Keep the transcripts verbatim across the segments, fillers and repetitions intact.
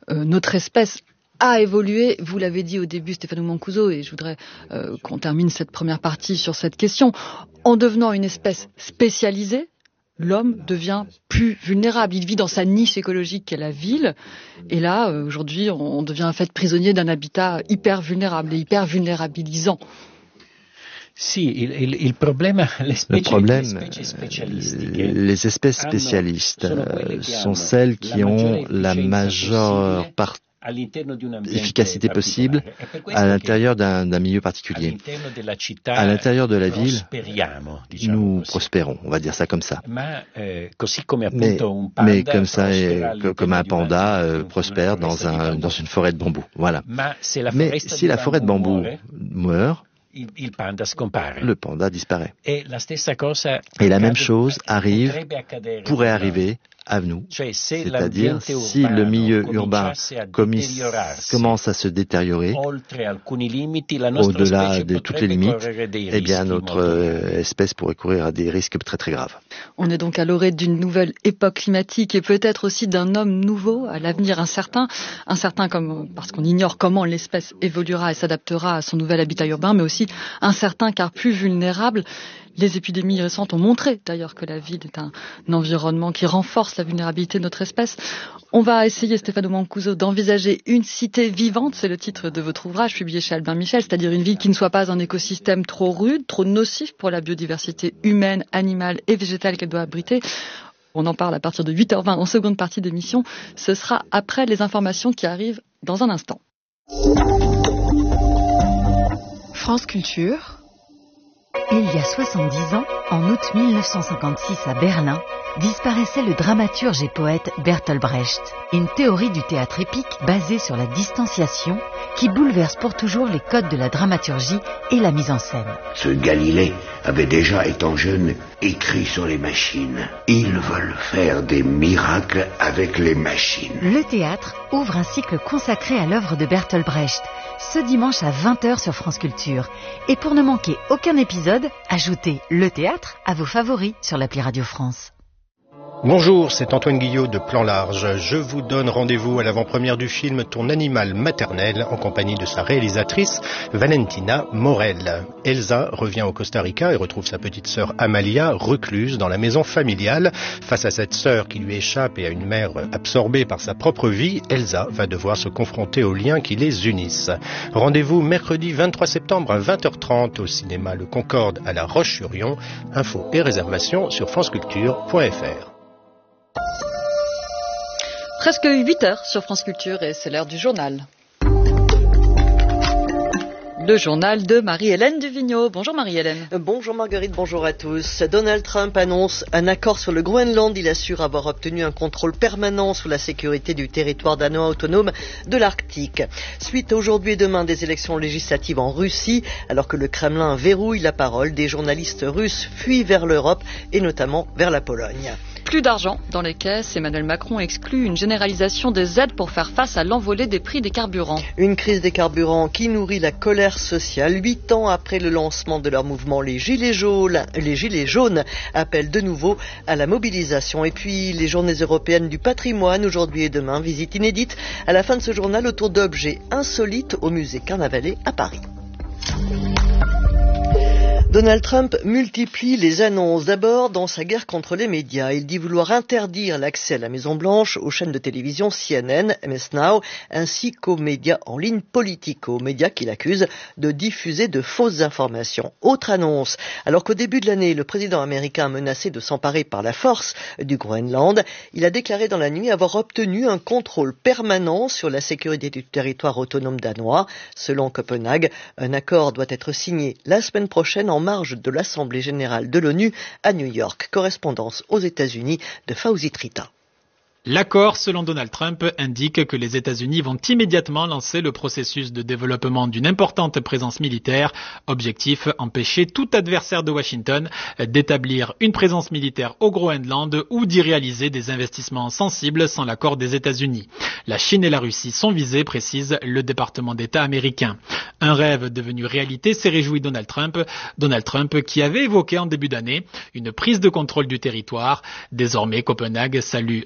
euh, notre espèce a évolué, vous l'avez dit au début Stefano Mancuso, et je voudrais euh, qu'on termine cette première partie sur cette question. En devenant une espèce spécialisée, l'homme devient plus vulnérable. Il vit dans sa niche écologique qu'est la ville, et là, euh, aujourd'hui, on devient en fait prisonnier d'un habitat hyper vulnérable et hyper vulnérabilisant. Si, il, il, il problème, les Le problème, les espèces spécialistes euh, sont celles qui ont la majeure partie efficacité possible à l'intérieur d'un, d'un milieu particulier. À l'intérieur de la ville, nous prospérons, on va dire ça comme ça. Mais, mais comme ça, et, comme un panda euh, prospère dans, un, dans une forêt de bambou. Voilà. Mais si la forêt de bambou meurt, le panda disparaît. Et la même chose arrive, pourrait arriver à nous, c'est-à-dire si le milieu urbain commis, commence à se détériorer au-delà de toutes les limites, eh bien notre euh, espèce pourrait courir à des risques très très graves. On est donc à l'orée d'une nouvelle époque climatique et peut-être aussi d'un homme nouveau à l'avenir incertain, incertain comme parce qu'on ignore comment l'espèce évoluera et s'adaptera à son nouvel habitat urbain, mais aussi incertain car plus vulnérable. Les épidémies récentes ont montré d'ailleurs que la ville est un, un environnement qui renforce la vulnérabilité de notre espèce. On va essayer, Stefano Mancuso, d'envisager une cité vivante, c'est le titre de votre ouvrage publié chez Albin Michel, c'est-à-dire une ville qui ne soit pas un écosystème trop rude, trop nocif pour la biodiversité humaine, animale et végétale qu'elle doit abriter. On en parle à partir de huit heures vingt en seconde partie d'émission. Ce sera après les informations qui arrivent dans un instant. France Culture. Il y a soixante-dix ans, en août mille neuf cent cinquante-six à Berlin, disparaissait le dramaturge et poète Bertolt Brecht. Une théorie du théâtre épique basée sur la distanciation qui bouleverse pour toujours les codes de la dramaturgie et la mise en scène. Ce Galilée avait déjà, étant jeune, écrit sur les machines. Ils veulent faire des miracles avec les machines. Le théâtre ouvre un cycle consacré à l'œuvre de Bertolt Brecht, ce dimanche à vingt heures sur France Culture. Et pour ne manquer aucun épisode, ajoutez le théâtre à vos favoris sur l'appli Radio France. Bonjour, c'est Antoine Guillot de Plan Large. Je vous donne rendez-vous à l'avant-première du film Ton animal maternel en compagnie de sa réalisatrice Valentina Morel. Elsa revient au Costa Rica et retrouve sa petite sœur Amalia recluse dans la maison familiale. Face à cette sœur qui lui échappe et à une mère absorbée par sa propre vie, Elsa va devoir se confronter aux liens qui les unissent. Rendez-vous mercredi vingt-trois septembre à vingt heures trente au cinéma Le Concorde à La Roche-sur-Yon. Infos et réservations sur franceculture point f r. Presque huit heures sur France Culture et c'est l'heure du journal. Le journal de Marie-Hélène Duvigneau. Bonjour Marie-Hélène. Bonjour Marguerite, bonjour à tous. Donald Trump annonce un accord sur le Groenland. Il assure avoir obtenu un contrôle permanent sur la sécurité du territoire danois autonome de l'Arctique. Suite aujourd'hui et demain des élections législatives en Russie, alors que le Kremlin verrouille la parole, des journalistes russes fuient vers l'Europe et notamment vers la Pologne. Plus d'argent dans les caisses, Emmanuel Macron exclut une généralisation des aides pour faire face à l'envolée des prix des carburants. Une crise des carburants qui nourrit la colère sociale. Huit ans après le lancement de leur mouvement, les Gilets jaunes, les Gilets jaunes appellent de nouveau à la mobilisation. Et puis les journées européennes du patrimoine, aujourd'hui et demain, visite inédite à la fin de ce journal autour d'objets insolites au musée Carnavalet à Paris. Donald Trump multiplie les annonces. D'abord, dans sa guerre contre les médias, il dit vouloir interdire l'accès à la Maison-Blanche, aux chaînes de télévision C N N, M S Now, ainsi qu'aux médias en ligne Politico, médias qu'il accuse de diffuser de fausses informations. Autre annonce, alors qu'au début de l'année, le président américain a menacé de s'emparer par la force du Groenland, il a déclaré dans la nuit avoir obtenu un contrôle permanent sur la sécurité du territoire autonome danois. Selon Copenhague, un accord doit être signé la semaine prochaine en en marge de l'Assemblée générale de l'ONU à New York. Correspondance aux États-Unis de Fawzi Trita. L'accord, selon Donald Trump, indique que les États-Unis vont immédiatement lancer le processus de développement d'une importante présence militaire. Objectif, empêcher tout adversaire de Washington d'établir une présence militaire au Groenland ou d'y réaliser des investissements sensibles sans l'accord des États-Unis. La Chine et la Russie sont visées, précise le département d'État américain. Un rêve devenu réalité, s'est réjoui Donald Trump. Donald Trump qui avait évoqué en début d'année une prise de contrôle du territoire. Désormais, Copenhague salue un accord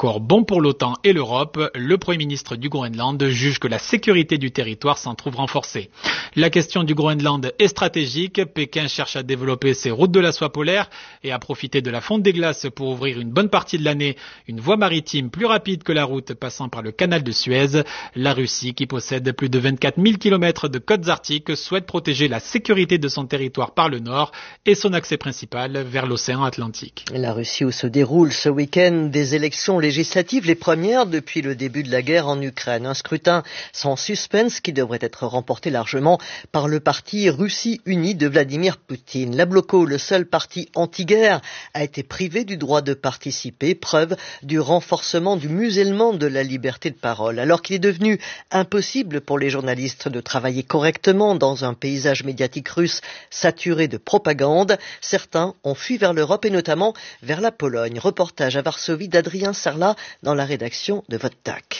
accord bon pour l'OTAN et l'Europe. Le Premier ministre du Groenland juge que la sécurité du territoire s'en trouve renforcée. La question du Groenland est stratégique. Pékin cherche à développer ses routes de la soie polaire et à profiter de la fonte des glaces pour ouvrir une bonne partie de l'année une voie maritime plus rapide que la route passant par le canal de Suez. La Russie, qui possède plus de vingt-quatre mille kilomètres de côtes arctiques, souhaite protéger la sécurité de son territoire par le nord et son accès principal vers l'océan Atlantique. La Russie où se déroulent ce week-end des élections législatives, les premières depuis le début de la guerre en Ukraine. Un scrutin sans suspense qui devrait être remporté largement par le parti Russie Unie de Vladimir Poutine. La Bloco, le seul parti anti-guerre, a été privé du droit de participer, preuve du renforcement du musellement de la liberté de parole. Alors qu'il est devenu impossible pour les journalistes de travailler correctement dans un paysage médiatique russe saturé de propagande, certains ont fui vers l'Europe et notamment vers la Pologne. Reportage à Varsovie d'Adrien Sarlat dans la rédaction de Vodtak.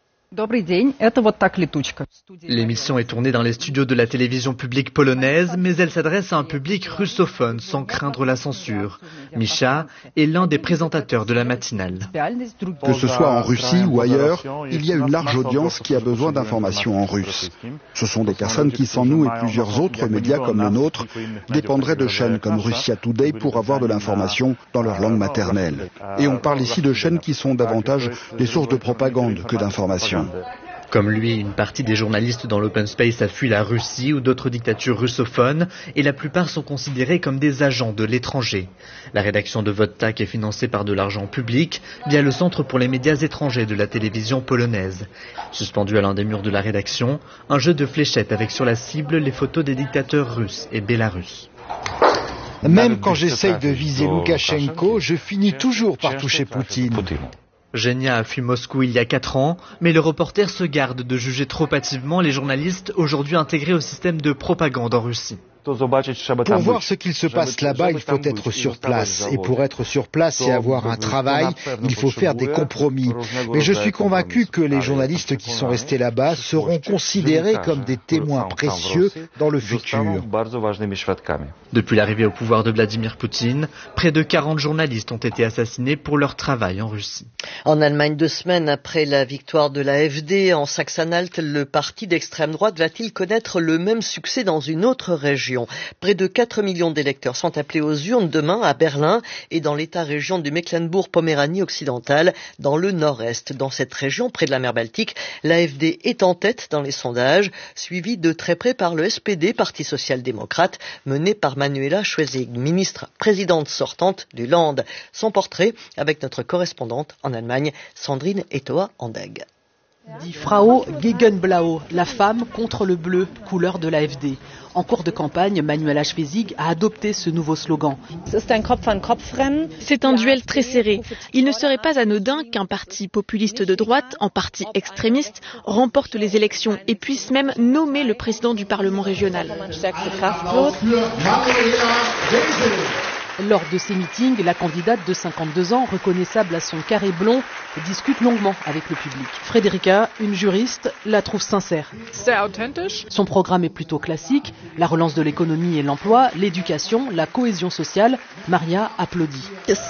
L'émission est tournée dans les studios de la télévision publique polonaise, mais elle s'adresse à un public russophone sans craindre la censure. Misha est l'un des présentateurs de la matinale. Que ce soit en Russie ou ailleurs, il y a une large audience qui a besoin d'informations en russe. Ce sont des personnes qui, sans nous et plusieurs autres médias comme le nôtre, dépendraient de chaînes comme Russia Today pour avoir de l'information dans leur langue maternelle. Et on parle ici de chaînes qui sont davantage des sources de propagande que d'information. Comme lui, une partie des journalistes dans l'open space a fui la Russie ou d'autres dictatures russophones et la plupart sont considérés comme des agents de l'étranger. La rédaction de Vodtak est financée par de l'argent public via le Centre pour les médias étrangers de la télévision polonaise. Suspendu à l'un des murs de la rédaction, un jeu de fléchettes avec sur la cible les photos des dictateurs russes et bélarusses. Même quand j'essaye de viser Loukachenko, je finis toujours par toucher Poutine. Genia a fui Moscou il y a quatre ans, mais le reporter se garde de juger trop hâtivement les journalistes aujourd'hui intégrés au système de propagande en Russie. Pour voir ce qu'il se passe là-bas, il faut être sur place. Et pour être sur place et avoir un travail, il faut faire des compromis. Mais je suis convaincu que les journalistes qui sont restés là-bas seront considérés comme des témoins précieux dans le futur. Depuis l'arrivée au pouvoir de Vladimir Poutine, près de quarante journalistes ont été assassinés pour leur travail en Russie. En Allemagne, deux semaines après la victoire de la F D en Saxe-Anhalt, le parti d'extrême droite va-t-il connaître le même succès dans une autre région ? Près de quatre millions d'électeurs sont appelés aux urnes demain à Berlin et dans l'État-région du Mecklembourg-Poméranie occidentale, dans le nord-est. Dans cette région, près de la mer Baltique, la F D est en tête dans les sondages, suivi de très près par le S P D, Parti social-démocrate, mené par Manuela Schwesig, ministre présidente sortante du Land. Son portrait avec notre correspondante en Allemagne, Sandrine Etoa-Andeg. Die Frau gegen Blau, la femme contre le bleu, couleur de la F D. En cours de campagne, Manuela Schwesig a adopté ce nouveau slogan. C'est un duel très serré. Il ne serait pas anodin qu'un parti populiste de droite, en parti extrémiste, remporte les élections et puisse même nommer le président du Parlement régional. Lors de ces meetings, la candidate de cinquante-deux ans, reconnaissable à son carré blond, discute longuement avec le public. Frédérica, une juriste, la trouve sincère. Son programme est plutôt classique, la relance de l'économie et l'emploi, l'éducation, la cohésion sociale. Maria applaudit.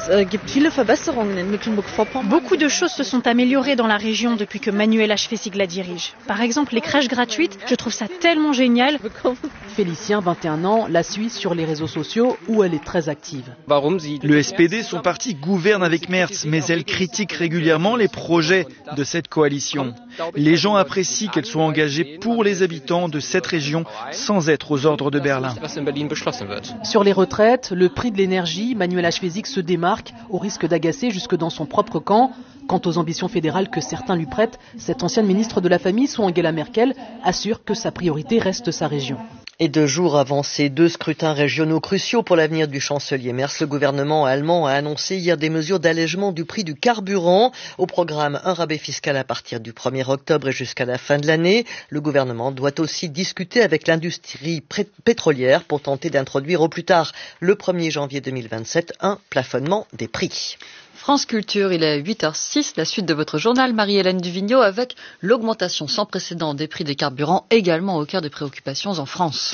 Beaucoup de choses se sont améliorées dans la région depuis que Manuela Schwesig la dirige. Par exemple, les crèches gratuites, je trouve ça tellement génial. Félicien, vingt et un ans, la suit sur les réseaux sociaux où elle est très active. Le S P D, son parti, gouverne avec Merz, mais elle critique régulièrement les projets de cette coalition. Les gens apprécient qu'elle soit engagée pour les habitants de cette région sans être aux ordres de Berlin. Sur les retraites, le prix de l'énergie, Manuela Schwesig se démarque au risque d'agacer jusque dans son propre camp. Quant aux ambitions fédérales que certains lui prêtent, cette ancienne ministre de la Famille, sous Angela Merkel, assure que sa priorité reste sa région. Et deux jours avant ces deux scrutins régionaux cruciaux pour l'avenir du chancelier Merz, le gouvernement allemand a annoncé hier des mesures d'allègement du prix du carburant. Au programme, un rabais fiscal à partir du premier octobre et jusqu'à la fin de l'année. Le gouvernement doit aussi discuter avec l'industrie pétrolière pour tenter d'introduire au plus tard le premier janvier deux mille vingt-sept un plafonnement des prix. France Culture, il est huit heures six, la suite de votre journal, Marie-Hélène Duvigneau, avec l'augmentation sans précédent des prix des carburants, également au cœur des préoccupations en France.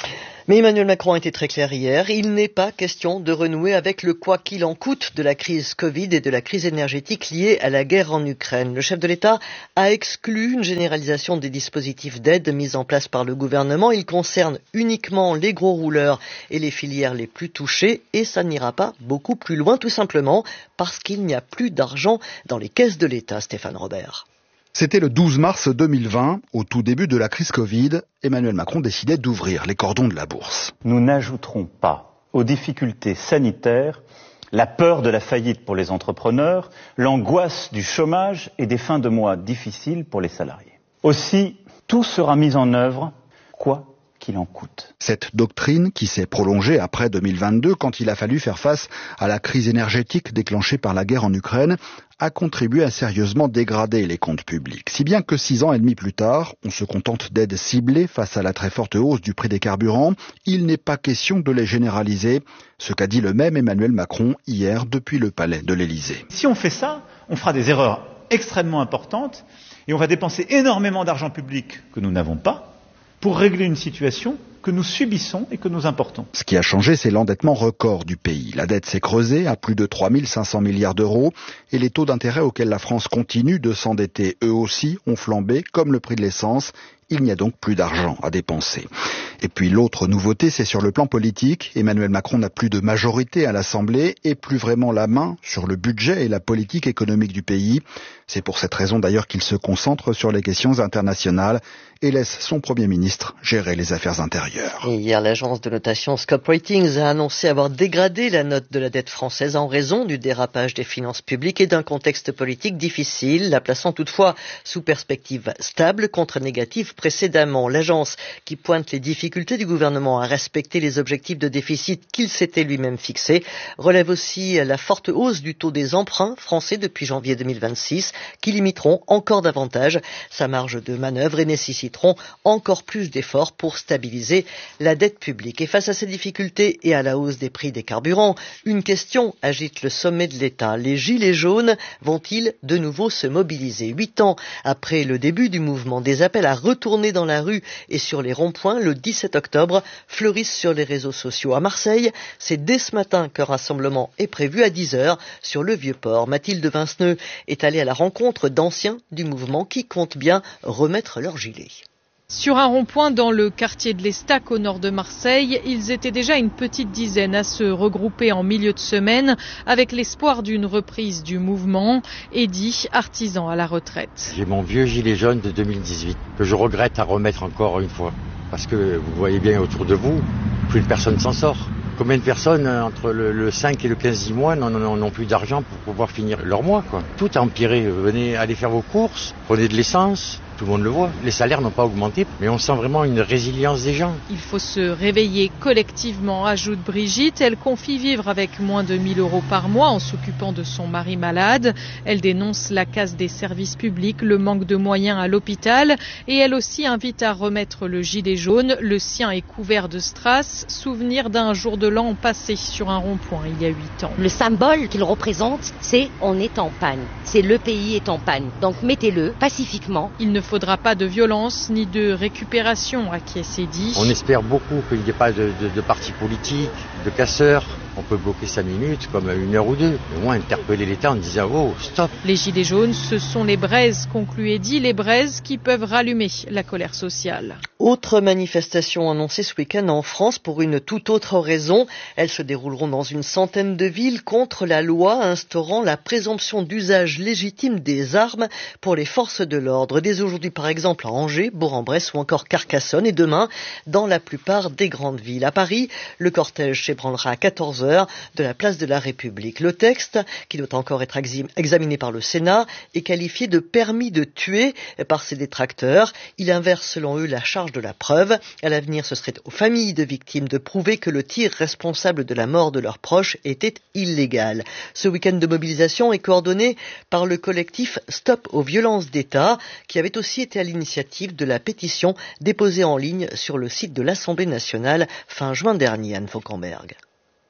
Mais Emmanuel Macron a été très clair hier, il n'est pas question de renouer avec le quoi qu'il en coûte de la crise Covid et de la crise énergétique liée à la guerre en Ukraine. Le chef de l'État a exclu une généralisation des dispositifs d'aide mis en place par le gouvernement. Il concerne uniquement les gros rouleurs et les filières les plus touchées et ça n'ira pas beaucoup plus loin tout simplement parce qu'il n'y a plus d'argent dans les caisses de l'État. Stéphane Robert. C'était le douze mars deux mille vingt, au tout début de la crise Covid. Emmanuel Macron décidait d'ouvrir les cordons de la bourse. Nous n'ajouterons pas aux difficultés sanitaires la peur de la faillite pour les entrepreneurs, l'angoisse du chômage et des fins de mois difficiles pour les salariés. Aussi, tout sera mis en œuvre, quoi qu'il en coûte. Cette doctrine qui s'est prolongée après deux mille vingt-deux, quand il a fallu faire face à la crise énergétique déclenchée par la guerre en Ukraine, a contribué à sérieusement dégrader les comptes publics. Si bien que six ans et demi plus tard, on se contente d'aides ciblées face à la très forte hausse du prix des carburants. Il n'est pas question de les généraliser, ce qu'a dit le même Emmanuel Macron hier depuis le palais de l'Élysée. Si on fait ça, on fera des erreurs extrêmement importantes et on va dépenser énormément d'argent public que nous n'avons pas pour régler une situation que nous subissons et que nous importons. Ce qui a changé, c'est l'endettement record du pays. La dette s'est creusée à plus de trois mille cinq cents milliards d'euros et les taux d'intérêt auxquels la France continue de s'endetter, eux aussi, ont flambé, comme le prix de l'essence. Il n'y a donc plus d'argent à dépenser. Et puis l'autre nouveauté, c'est sur le plan politique. Emmanuel Macron n'a plus de majorité à l'Assemblée et plus vraiment la main sur le budget et la politique économique du pays. C'est pour cette raison d'ailleurs qu'il se concentre sur les questions internationales et laisse son Premier ministre gérer les affaires intérieures. Et hier, l'agence de notation Scope Ratings a annoncé avoir dégradé la note de la dette française en raison du dérapage des finances publiques et d'un contexte politique difficile, la plaçant toutefois sous perspective stable contre négative précédemment. L'agence, qui pointe les difficultés du gouvernement à respecter les objectifs de déficit qu'il s'était lui-même fixés, relève aussi la forte hausse du taux des emprunts français depuis janvier deux mille vingt-six, qui limiteront encore davantage sa marge de manœuvre et nécessiteront encore plus d'efforts pour stabiliser la dette publique. Et face à ces difficultés et à la hausse des prix des carburants, une question agite le sommet de l'État. Les gilets jaunes vont-ils de nouveau se mobiliser? Huit ans après le début du mouvement, des appels à retourner dans la rue et sur les ronds-points le dix-sept octobre fleurissent sur les réseaux sociaux. À Marseille, c'est dès ce matin qu'un rassemblement est prévu à dix heures sur le Vieux-Port. Mathilde Vinceneux est allée à la rencontre d'anciens du mouvement qui comptent bien remettre leurs gilets. Sur un rond-point dans le quartier de l'Estac au nord de Marseille, ils étaient déjà une petite dizaine à se regrouper en milieu de semaine avec l'espoir d'une reprise du mouvement. Eddy, artisan à la retraite. J'ai mon vieux gilet jaune de deux mille dix-huit que je regrette à remettre encore une fois. Parce que vous voyez bien autour de vous, plus de personne s'en sort. Combien de personnes entre le, le cinq et le quinze du mois n'ont plus d'argent pour pouvoir finir leur mois, quoi. Tout a empiré. Venez aller faire vos courses, prenez de l'essence. Tout le monde le voit. Les salaires n'ont pas augmenté, mais on sent vraiment une résilience des gens. Il faut se réveiller collectivement, ajoute Brigitte. Elle confie vivre avec moins de mille euros par mois en s'occupant de son mari malade. Elle dénonce la casse des services publics, le manque de moyens à l'hôpital et elle aussi invite à remettre le gilet jaune. Le sien est couvert de strass, souvenir d'un jour de l'an passé sur un rond-point il y a huit ans. Le symbole qu'il représente, c'est on est en panne. C'est le pays est en panne. Donc mettez-le pacifiquement. Il ne faudra pas de violence ni de récupération, acquiesce Eddy. On espère beaucoup qu'il n'y ait pas de, de, de partis politiques, de casseurs. On peut bloquer cinq minutes, comme une heure ou deux. Au moins interpeller l'État en disant « Oh, stop !» Les gilets jaunes, ce sont les braises, conclut Eddy, les braises qui peuvent rallumer la colère sociale. Autre manifestation annoncée ce week-end en France pour une toute autre raison. Elles se dérouleront dans une centaine de villes contre la loi instaurant la présomption d'usage légitime des armes pour les forces de l'ordre. Dès aujourd'hui, par exemple, à Angers, Bourg-en-Bresse ou encore Carcassonne et demain dans la plupart des grandes villes. À Paris, le cortège s'ébranlera à quatorze heures de la place de la République. Le texte, qui doit encore être examiné par le Sénat, est qualifié de permis de tuer par ses détracteurs. Il inverse selon eux la charge de la preuve. À l'avenir, ce serait aux familles de victimes de prouver que le tir responsable de la mort de leurs proches était illégal. Ce week-end de mobilisation est coordonné par le collectif Stop aux violences d'État, qui avait aussi été à l'initiative de la pétition déposée en ligne sur le site de l'Assemblée nationale fin juin dernier. Anne Fauquemberg.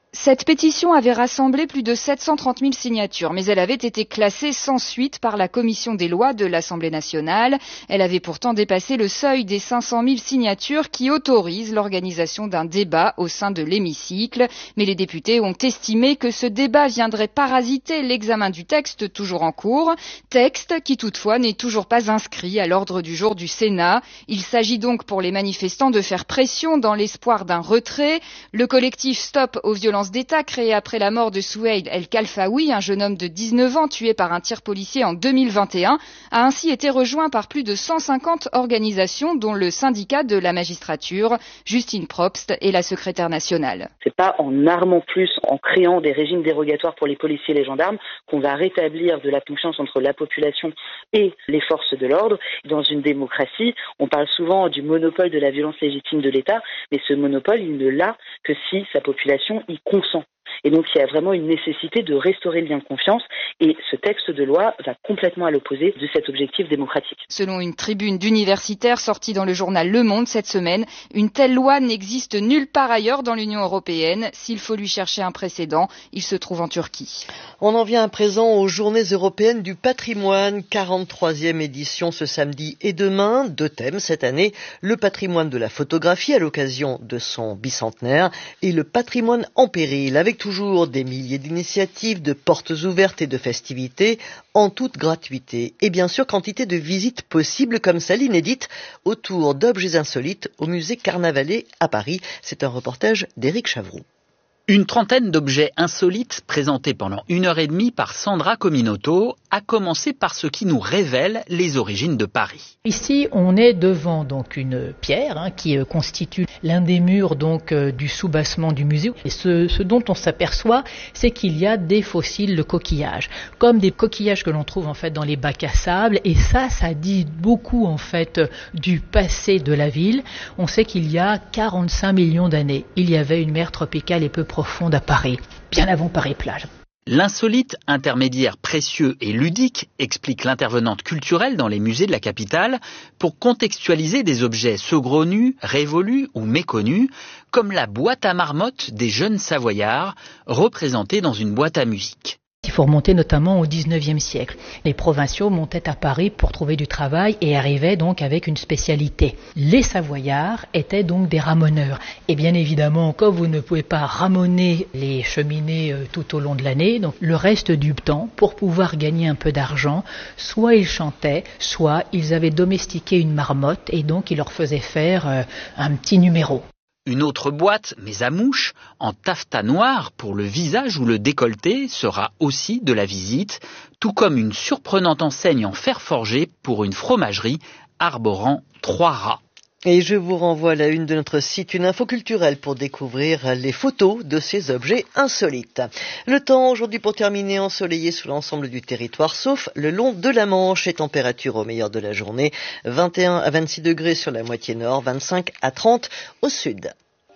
Cette pétition avait rassemblé plus de sept cent trente mille signatures, mais elle avait été classée sans suite par la commission des lois de l'Assemblée nationale. Elle avait pourtant dépassé le seuil des cinq cent mille signatures qui autorisent l'organisation d'un débat au sein de l'hémicycle. Mais les députés ont estimé que ce débat viendrait parasiter l'examen du texte toujours en cours, texte qui toutefois n'est toujours pas inscrit à l'ordre du jour du Sénat. Il s'agit donc pour les manifestants de faire pression dans l'espoir d'un retrait. Le collectif Stop aux violences d'État créé après la mort de Souheil El Khalfaoui, un jeune homme de dix-neuf ans tué par un tir policier en deux mille vingt et un, a ainsi été rejoint par plus de cent cinquante organisations, dont le syndicat de la magistrature. Justine Probst est la secrétaire nationale. C'est pas en armant plus, en créant des régimes dérogatoires pour les policiers et les gendarmes qu'on va rétablir de la confiance entre la population et les forces de l'ordre. Dans une démocratie, on parle souvent du monopole de la violence légitime de l'État, mais ce monopole, il ne l'a que si sa population y consent. Et donc, il y a vraiment une nécessité de restaurer le lien de confiance et ce texte de loi va complètement à l'opposé de cet objectif démocratique. Selon une tribune d'universitaires sortie dans le journal Le Monde cette semaine, une telle loi n'existe nulle part ailleurs dans l'Union européenne. S'il faut lui chercher un précédent, il se trouve en Turquie. On en vient à présent aux Journées européennes du patrimoine, quarante-troisième édition ce samedi et demain. Deux thèmes cette année, le patrimoine de la photographie à l'occasion de son bicentenaire et le patrimoine en péril, avec toujours des milliers d'initiatives, de portes ouvertes et de festivités en toute gratuité. Et bien sûr, quantité de visites possibles comme celle inédite autour d'objets insolites au musée Carnavalet à Paris. C'est un reportage d'Éric Chavroux. Une trentaine d'objets insolites présentés pendant une heure et demie par Sandra Cominotto, à commencer par ce qui nous révèle les origines de Paris. Ici, on est devant donc une pierre hein, qui euh, constitue l'un des murs donc euh, du soubassement du musée. Et ce, ce dont on s'aperçoit, c'est qu'il y a des fossiles de coquillages, comme des coquillages que l'on trouve en fait dans les bacs à sable. Et ça, ça dit beaucoup en fait du passé de la ville. On sait qu'il y a quarante-cinq millions d'années, il y avait une mer tropicale et peu profonde à Paris, bien avant Paris-Plage. L'insolite, intermédiaire précieux et ludique, explique l'intervenante culturelle dans les musées de la capitale, pour contextualiser des objets saugrenus, révolus ou méconnus, comme la boîte à marmotte des jeunes Savoyards, représentée dans une boîte à musique. Il faut remonter notamment au dix-neuvième siècle. Les provinciaux montaient à Paris pour trouver du travail et arrivaient donc avec une spécialité. Les Savoyards étaient donc des ramoneurs. Et bien évidemment, comme vous ne pouvez pas ramoner les cheminées tout au long de l'année, donc le reste du temps, pour pouvoir gagner un peu d'argent, soit ils chantaient, soit ils avaient domestiqué une marmotte et donc ils leur faisaient faire euh, un petit numéro. Une autre boîte, mais à mouche, en taffetas noir pour le visage ou le décolleté, sera aussi de la visite, tout comme une surprenante enseigne en fer forgé pour une fromagerie arborant trois rats. Et je vous renvoie à la une de notre site Une Info Culturelle pour découvrir les photos de ces objets insolites. Le temps aujourd'hui pour terminer ensoleillé sur l'ensemble du territoire, sauf le long de la Manche. Et température au meilleur de la journée, vingt et un à vingt-six degrés sur la moitié nord, vingt-cinq à trente au sud.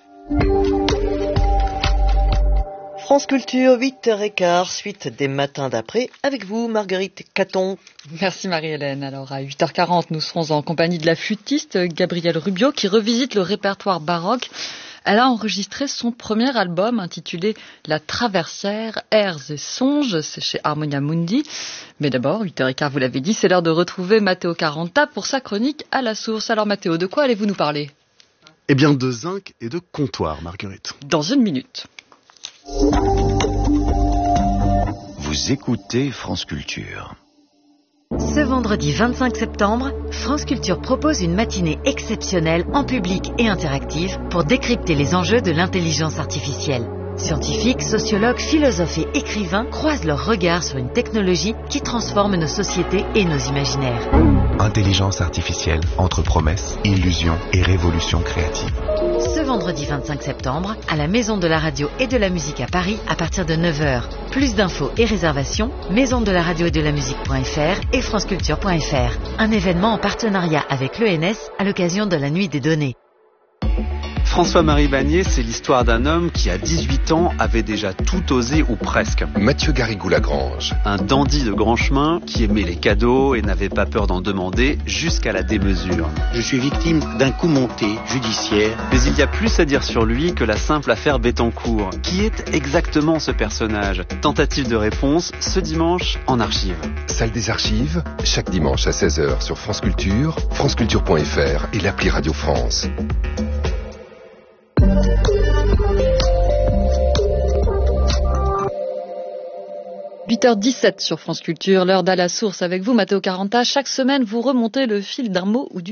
France Culture, huit heures quinze, suite des matins d'après, avec vous, Marguerite Caton. Merci Marie-Hélène. Alors à huit heures quarante, nous serons en compagnie de la flûtiste Gabrielle Rubio qui revisite le répertoire baroque. Elle a enregistré son premier album intitulé La Traversière, Airs et Songes, c'est chez Harmonia Mundi. Mais d'abord, huit heures quinze, vous l'avez dit, c'est l'heure de retrouver Matteo Caranta pour sa chronique à la source. Alors Matteo, de quoi allez-vous nous parler ? Eh bien de zinc et de comptoir, Marguerite. Dans une minute. Vous écoutez France Culture. Ce vendredi vingt-cinq septembre, France Culture propose une matinée exceptionnelle en public et interactive pour décrypter les enjeux de l'intelligence artificielle. Scientifiques, sociologues, philosophes et écrivains croisent leurs regards sur une technologie qui transforme nos sociétés et nos imaginaires. Intelligence artificielle entre promesses, illusions et révolution créative. Ce vendredi vingt-cinq septembre, à la Maison de la Radio et de la Musique à Paris, à partir de neuf heures. Plus d'infos et réservations, maison de la radio et de la musique.fr et franceculture.fr. Un événement en partenariat avec l'E N S à l'occasion de la Nuit des données. François-Marie Bagné, c'est l'histoire d'un homme qui, à dix-huit ans, avait déjà tout osé ou presque. Mathieu Garrigou-Lagrange. Un dandy de grand chemin qui aimait les cadeaux et n'avait pas peur d'en demander jusqu'à la démesure. Je suis victime d'un coup monté judiciaire. Mais il y a plus à dire sur lui que la simple affaire Bettencourt. Qui est exactement ce personnage? Tentative de réponse ce dimanche en archive. Salle des archives, chaque dimanche à seize heures sur France Culture, franceculture point f r et l'appli Radio France. huit heures dix-sept sur France Culture, l'heure d'aller à la source avec vous, Matteo Caranta. Chaque semaine, vous remontez le fil d'un mot ou d'une